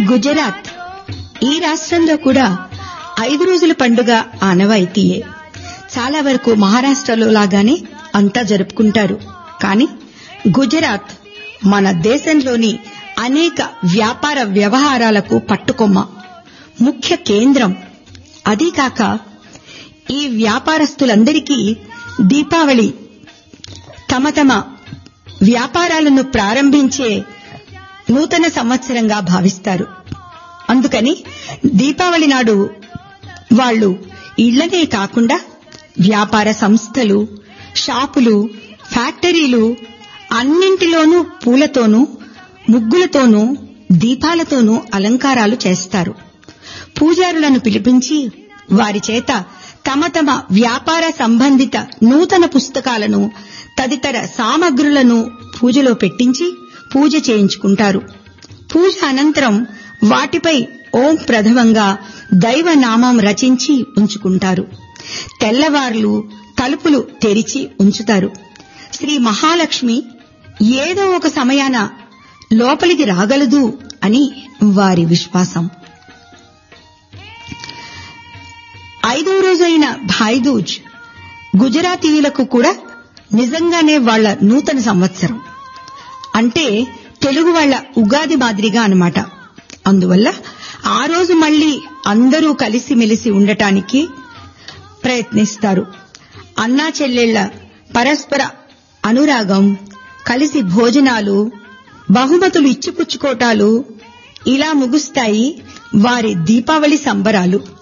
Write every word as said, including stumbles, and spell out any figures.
గుజరాత్ ఈ రాష్ట్రంలో కూడా ఐదు రోజుల పండుగ ఆనవాయితీయే. చాలా వరకు మహారాష్ట్రలో లాగానే అంతా జరుపుకుంటారు. కానీ గుజరాత్ మన దేశంలోని అనేక వ్యాపార వ్యవహారాలకు పట్టుకొమ్మ, ముఖ్య కేంద్రం. అదీకాక ఈ వ్యాపారస్తులందరికీ దీపావళి తమ తమ వ్యాపారాలను ప్రారంభించే నూతన సంవత్సరంగా భావిస్తారు. అందుకని దీపావళి నాడు వాళ్లు ఇళ్లనే కాకుండా వ్యాపార సంస్థలు, షాపులు, ఫ్యాక్టరీలు అన్నింటిలోనూ పూలతోనూ, ముగ్గులతోనూ, దీపాలతోనూ అలంకారాలు చేస్తారు. పూజారులను పిలిపించి వారి చేత తమ తమ వ్యాపార సంబంధిత నూతన పుస్తకాలను, తదితర సామగ్రులను పూజలో పెట్టించి పూజ చేయించుకుంటారు. పూజ అనంతరం వాటిపై ఓం ప్రథమంగా దైవనామం రచించి ఉంచుకుంటారు. తెల్లవార్లు తలుపులు తెరిచి ఉంచుతారు. శ్రీ మహాలక్ష్మి ఏదో ఒక సమయాన లోపలికి రాగలదు అని వారి విశ్వాసం. ఐదో రోజైన భాయిదూజ్ గుజరాతీయులకు కూడా నిజంగానే వాళ్ల నూతన సంవత్సరం. అంటే తెలుగు వాళ్ల ఉగాది మాదిరిగా అన్నమాట. అందువల్ల ఆ రోజు మళ్లీ అందరూ కలిసిమెలిసి ఉండటానికి ప్రయత్నిస్తారు. అన్నా చెల్లెళ్ల పరస్పర అనురాగం, కలిసి భోజనాలు, బహుమతులు ఇచ్చిపుచ్చుకోటాలు ఇలా ముగుస్తాయి వారి దీపావళి సంబరాలు.